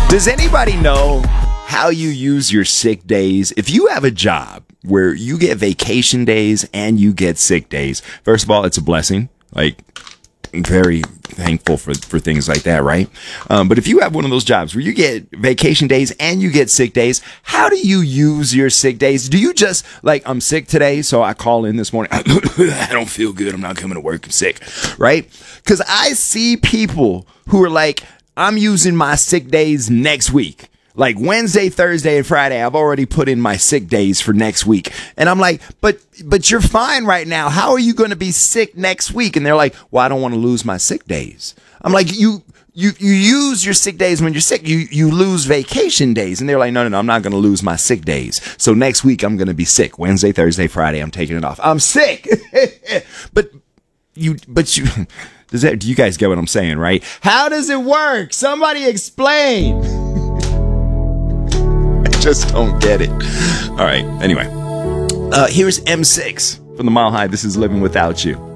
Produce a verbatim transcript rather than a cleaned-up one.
Does anybody know how you use your sick days? If you have a job where you get vacation days and you get sick days, first of all, it's a blessing. Like, I'm very thankful for, for things like that, right? Um, but if you have one of those jobs where you get vacation days and you get sick days, how do you use your sick days? Do you just, like, I'm sick today, so I call in this morning, I don't feel good, I'm not coming to work, I'm sick, right? Because I see people who are like, I'm using my sick days next week. Like Wednesday, Thursday, and Friday, I've already put in my sick days for next week. And I'm like, but but you're fine right now. How are you going to be sick next week? And they're like, well, I don't want to lose my sick days. I'm like, you you you use your sick days when you're sick. You you lose vacation days. And they're like, no, no, no, I'm not going to lose my sick days. So next week, I'm going to be sick. Wednesday, Thursday, Friday, I'm taking it off. I'm sick. but you, but you, does that, do you guys get what I'm saying, right? How does it work? Somebody explain. Just don't get it. All right. Anyway, uh, here's M six from the Mile High. This is Living Without You.